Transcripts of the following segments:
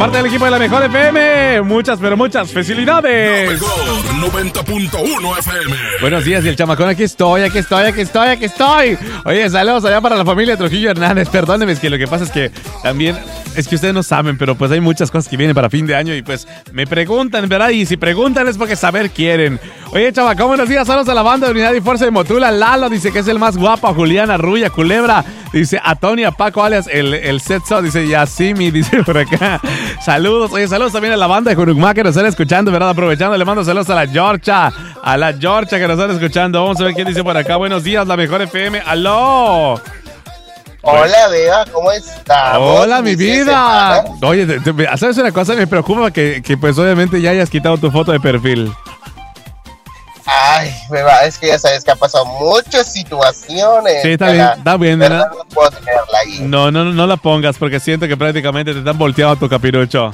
parte del equipo de la Mejor FM, muchas, pero muchas felicidades. La Mejor 90.1 FM. Buenos días, y el chamacón, aquí estoy. Oye, saludos allá para la familia Trujillo Hernández. Perdónenme, es que lo que pasa es que también, es que ustedes no saben, pero pues hay muchas cosas que vienen para fin de año y pues me preguntan, ¿verdad? Y si preguntan es porque saber quieren. Oye, chamacón, buenos días, saludos a la banda de Unidad y Fuerza de Motula. Lalo dice que es el más guapo, a Juliana, Ruya, Culebra, dice a Tony, a Paco, alias el Setso, dice Yasimi, dice por acá. Saludos, oye, saludos también a la banda de Jurucmá que nos están escuchando, ¿verdad? Aprovechando, le mando saludos a la Georgia que nos están escuchando. Vamos a ver quién dice por acá. Buenos días, la Mejor FM. ¡Aló! Hola, Beba, ¿cómo estás? Hola, mi vida. Oye, ¿sabes una cosa? Me preocupa que pues obviamente ya hayas quitado tu foto de perfil. Ay, Beba, es que ya sabes que ha pasado muchas situaciones. Sí, está bien, ¿verdad? No puedo tenerla ahí. No la pongas porque siento que prácticamente te están volteando tu capirucho.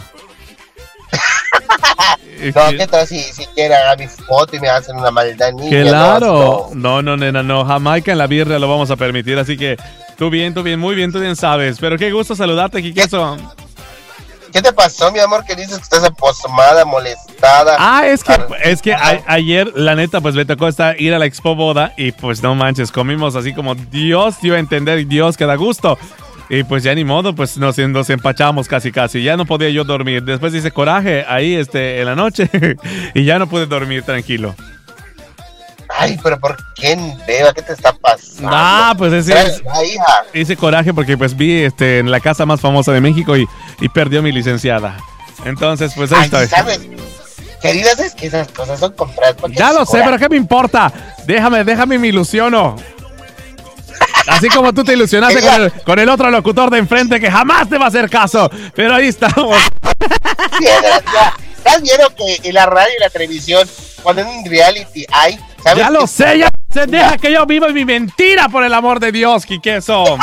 No, ¿qué tal si quieren haga mi foto y me hacen una maldad niña? Claro. No, nena, no. Jamaica en la birria lo vamos a permitir. Así que tú bien, muy bien, tú bien sabes. Pero qué gusto saludarte, Quiqueso. ¿Qué te pasó, mi amor? Que dices que estás aposmada, molestada. Es que ayer, la neta, pues me tocó ir a la Expo Boda y pues no manches, comimos así como Dios dio a entender, Dios que da gusto. Y pues ya ni modo, pues nos empachamos casi. Ya no podía yo dormir. Después hice coraje ahí en la noche y ya no pude dormir tranquilo. Ay, pero ¿por qué, Beba? ¿Qué te está pasando? Pues hice coraje porque pues vi en la casa más famosa de México y perdió mi licenciada. Entonces, pues ahí estoy. ¿Sabes? Queridas, es que esas cosas son compradas. Ya lo sé, pero ¿qué me importa? Déjame, me ilusiono. Así como tú te ilusionaste con el otro locutor de enfrente que jamás te va a hacer caso. Pero ahí estamos. ¿Estás viendo que en la radio y la televisión, cuando en un reality hay... ¿sabes? Ya lo sé, deja que yo viva mi mentira, por el amor de Dios, Quiqueso.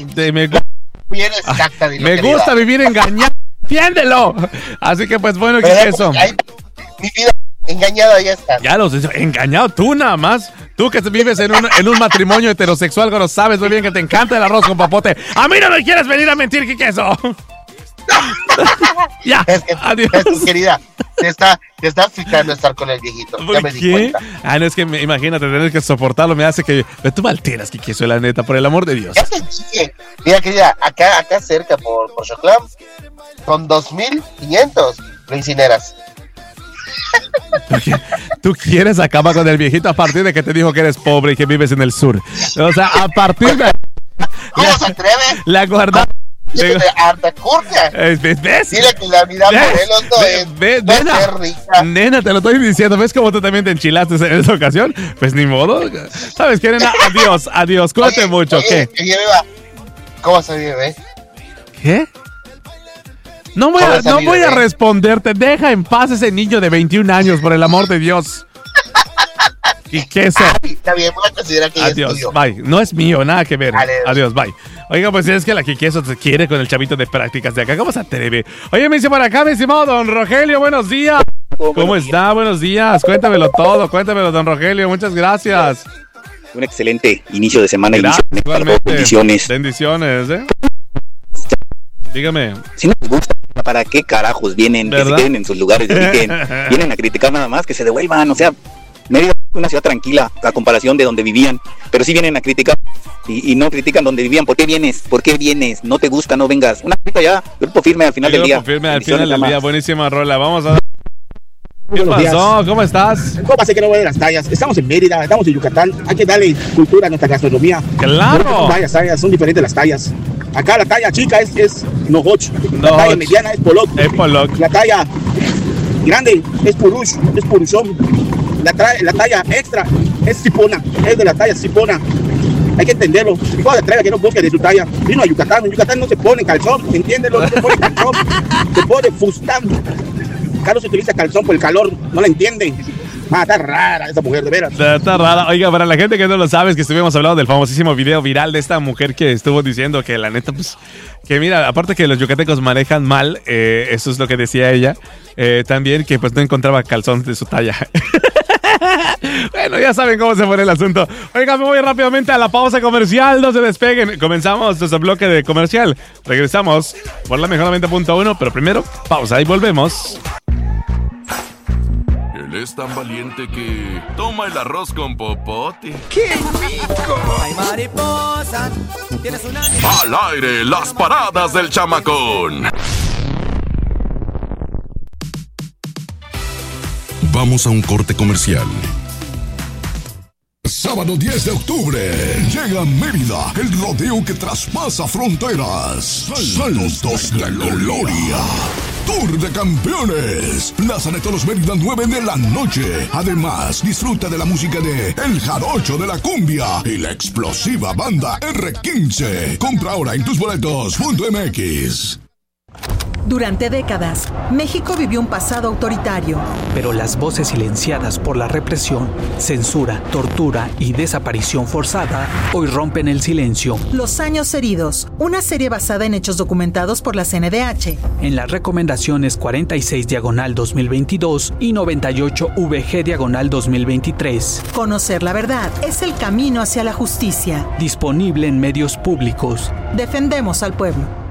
Me gusta vivir engañado, entiéndelo. Así que pues bueno, Quiqueso. Mi vida, engañado ya está. Ya lo sé, engañado tú nada más. Tú que vives en un matrimonio heterosexual, que no sabes muy bien que te encanta el arroz con papote. A mí no me quieres venir a mentir, Quiqueso. Ya, adiós. Querida, te está afectando estar con el viejito. Ya me di cuenta. No, es que imagínate tener que soportarlo. Me hace que tú me alteras, Quiqueso, la neta, por el amor de Dios. Ya te dije. Mira, querida, acá cerca por Choclán, con 2,500 lo incineras. Tú quieres acabar con el viejito a partir de que te dijo que eres pobre y que vives en el sur. O sea, a partir de... ¿Cómo se atreve? La guardada. Harta curta. ¿Ves? Dile que la vida por él no es rica. Nena, te lo estoy diciendo. ¿Ves cómo tú también te enchilaste en esa ocasión? Pues ni modo. ¿Sabes qué, nena? Adiós. Cuídate mucho. ¿Qué? ¿Cómo se vive? ¿Qué? No voy a responderte. Deja en paz ese niño de 21 años, por el amor de Dios. ¿Y qué eso? Está bien, voy a considerar que adiós, bye. No es mío, nada que ver. Adiós, bye. Oiga, pues es que la Quiqueso se quiere con el chavito de prácticas de acá. ¿Cómo se atreve? Oye, me dice por acá, mi estimado don Rogelio, buenos días. ¿Cómo está? Buenos días. Cuéntamelo todo, don Rogelio. Muchas gracias. Un excelente inicio de semana. Bendiciones. Bendiciones, Dígame. Si no les gusta, ¿para qué carajos vienen? ¿Verdad? Que se queden en sus lugares de origen. Vienen a criticar nada más, que se devuelvan. O sea, Mérida es una ciudad tranquila a comparación de donde vivían, pero sí vienen a criticar y no critican donde vivían. ¿Por qué vienes? ¿No te gusta? No vengas. Una cita ya, grupo firme al final del día. Grupo firme al final del día, buenísima rola. Vamos a... ¿Qué pasó? ¿Cómo estás? ¿Cómo hace que no voy de las tallas? Estamos en Mérida, estamos en Yucatán. Hay que darle cultura a nuestra gastronomía. ¡Claro! Tallas, son diferentes las tallas. Acá la talla chica es nohoch. La talla mediana es polok. La talla grande es purushom. La talla extra es cipona. Es de la talla cipona. Hay que entenderlo. Y cuando traiga que no busque de su talla. Vino a Yucatán. En Yucatán no se pone calzón. Entiéndelo. No se pone calzón. Se pone fustán. Acá no se utiliza calzón por el calor. No la entienden. Está rara esa mujer, de veras. Está rara. Oiga, para la gente que no lo sabe, es que estuvimos hablando del famosísimo video viral de esta mujer que estuvo diciendo que la neta, pues, que mira, aparte que los yucatecos manejan mal, eso es lo que decía ella, también que pues no encontraba calzón de su talla. Bueno, ya saben cómo se pone el asunto. Oiga, me voy rápidamente a la pausa comercial. No se despeguen. Comenzamos nuestro bloque de comercial. Regresamos por la mejor 90.1, pero primero, pausa y volvemos. Él es tan valiente que toma el arroz con popote. ¡Qué rico! Ay, mariposa, tienes una... Al aire, las paradas del chamacón. Vamos a un corte comercial. Sábado 10 de octubre, llega a Mérida, el rodeo que traspasa fronteras. Saltos de Gloria. Tour de Campeones. Plaza de Toros Mérida, 9 de la noche. Además, disfruta de la música de El Jarocho de la Cumbia y la explosiva banda R15. Compra ahora en tusboletos.mx. Durante décadas, México vivió un pasado autoritario. Pero las voces silenciadas por la represión, censura, tortura y desaparición forzada hoy rompen el silencio. Los años heridos, una serie basada en hechos documentados por la CNDH. En las recomendaciones 46/2022 y 98/VG/2023. Conocer la verdad es el camino hacia la justicia. Disponible en medios públicos. Defendemos al pueblo.